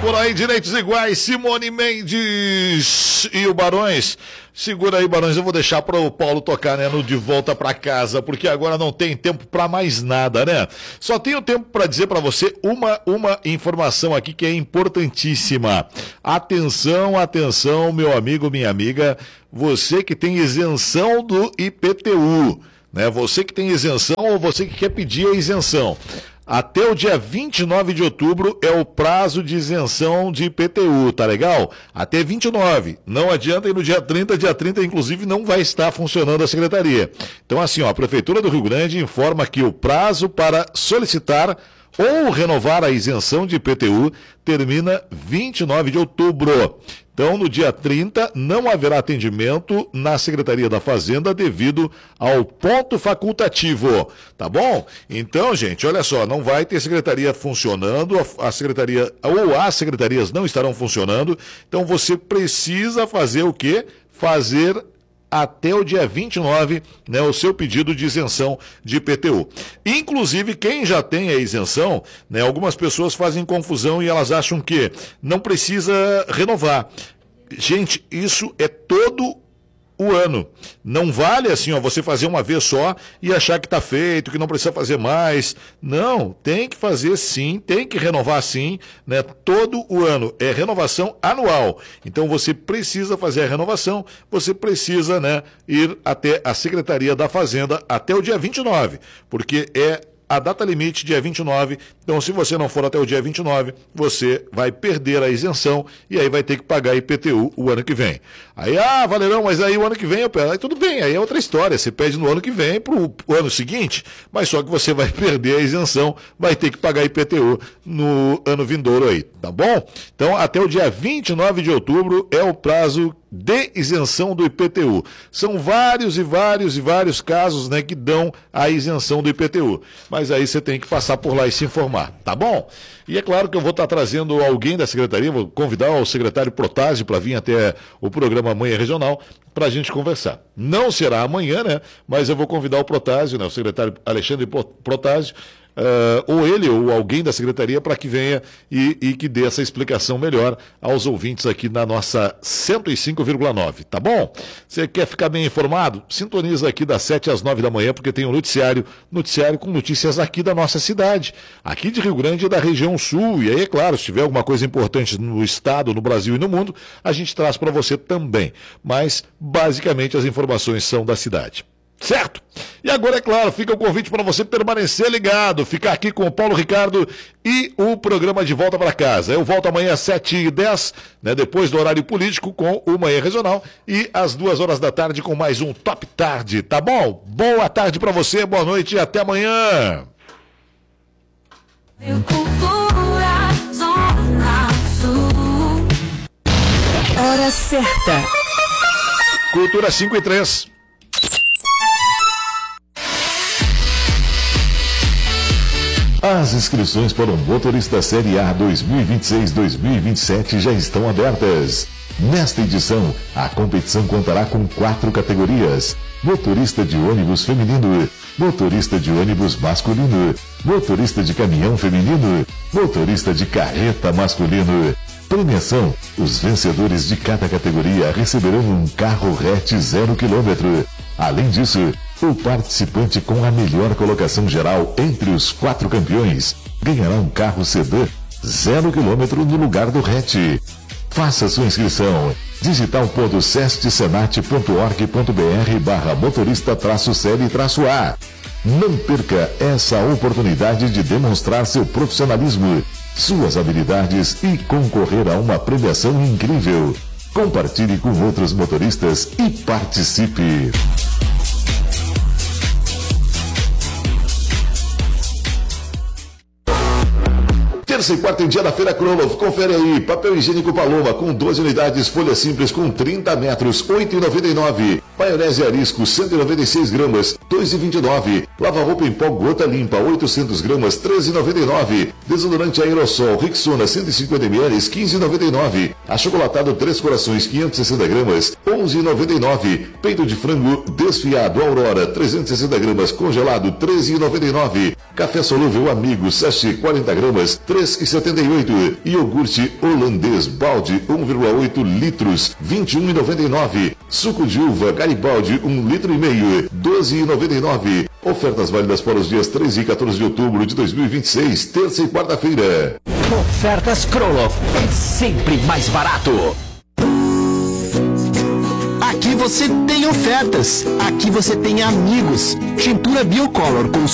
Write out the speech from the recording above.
por aí, direitos iguais, Simone Mendes e o Barões. Segura aí, Barões, eu vou deixar para o Paulo tocar, né, no De Volta para Casa, porque agora não tem tempo para mais nada, né? Só tenho tempo para dizer para você uma informação aqui que é importantíssima. Atenção, atenção, meu amigo, minha amiga, você que tem isenção do IPTU, né? Você que tem isenção ou você que quer pedir a isenção. Até o dia 29 de outubro é o prazo de isenção de IPTU, tá legal? Até 29. Não adianta ir no dia 30, inclusive, não vai estar funcionando a secretaria. Então, assim, ó, a Prefeitura do Rio Grande informa que o prazo para solicitar ou renovar a isenção de IPTU termina 29 de outubro. Então, no dia 30, não haverá atendimento na Secretaria da Fazenda devido ao ponto facultativo, tá bom? Então, gente, olha só, não vai ter secretaria funcionando, a secretaria ou as secretarias não estarão funcionando, então você precisa fazer o quê? Fazer até o dia 29, né, o seu pedido de isenção de IPTU. Inclusive, quem já tem a isenção, né, algumas pessoas fazem confusão e elas acham que não precisa renovar. Gente, isso é todo o ano. Não vale assim, ó, você fazer uma vez só e achar que está feito, que não precisa fazer mais. Não, tem que fazer sim, tem que renovar sim, né, todo o ano. É renovação anual. Então você precisa fazer a renovação, você precisa, né, ir até a Secretaria da Fazenda até o dia 29, porque é a data limite, dia 29, então se você não for até o dia 29, você vai perder a isenção e aí vai ter que pagar IPTU o ano que vem. Aí, Valerão, mas aí o ano que vem eu pego. Aí tudo bem, aí é outra história, você pede no ano que vem para o ano seguinte, mas só que você vai perder a isenção, vai ter que pagar IPTU no ano vindouro aí, tá bom? Então até o dia 29 de outubro é o prazo de isenção do IPTU. São vários casos, né, que dão a isenção do IPTU. Mas aí você tem que passar por lá e se informar, tá bom? E é claro que eu vou estar trazendo alguém da secretaria, vou convidar o secretário Protásio para vir até o programa Manhã Regional para a gente conversar. Não será amanhã, né? Mas eu vou convidar o Protásio, né, o secretário Alexandre Protásio, ou ele ou alguém da secretaria para que venha e que dê essa explicação melhor aos ouvintes aqui na nossa 105,9, tá bom? Você quer ficar bem informado? Sintoniza aqui das 7 às 9 da manhã, porque tem um noticiário com notícias aqui da nossa cidade, aqui de Rio Grande e da região sul, e aí, é claro, se tiver alguma coisa importante no estado, no Brasil e no mundo, a gente traz para você também, mas basicamente as informações são da cidade. Certo? E agora, é claro, fica o convite para você permanecer ligado, ficar aqui com o Paulo Ricardo e o programa De Volta para Casa. Eu volto amanhã às 7h10, né, depois do horário político, com o Manhã Regional, e às 2h da tarde com mais um Top Tarde, tá bom? Boa tarde para você, boa noite e até amanhã. Hora certa. Cultura 5:03. As inscrições para o Motorista Série A 2026-2027 já estão abertas. Nesta edição, a competição contará com 4 categorias: motorista de ônibus feminino, motorista de ônibus masculino, motorista de caminhão feminino, motorista de carreta masculino. Premiação: os vencedores de cada categoria receberão um carro hatch 0 km. Além disso, o participante com a melhor colocação geral entre os 4 campeões ganhará um carro sedã 0 km no lugar do hatch. Faça sua inscrição. digital.sescsenat.org.br/motorista-série-A. Não perca essa oportunidade de demonstrar seu profissionalismo, suas habilidades e concorrer a uma premiação incrível. Compartilhe com outros motoristas e participe. Terça e quarta em dia da Feira Krolov, confere aí, papel higiênico Paloma com 12 unidades, folha simples com 30 metros, R$ 8,99. Maionese Arisco, 196 gramas, 2,29. Lava-roupa em pó Gota Limpa, 800 gramas, 13,99. Desodorante aerossol Rexona, 150 ml, 15,99. Achocolatado Três Corações, 560 gramas, 11,99. Peito de frango desfiado Aurora, 360 gramas, congelado, 13,99. Café solúvel Amigo, sachê 40 gramas, 3,78. Iogurte holandês balde, 1,8 litros, 21,99. Suco de uva Garibaldi, 1,5 litros, 12,99. Ofertas válidas para os dias 13 e 14 de outubro de 2026, terça e quarta-feira. Ofertas Kroloff é sempre mais barato. Aqui você tem ofertas. Aqui você tem amigos. Tintura Biocolor com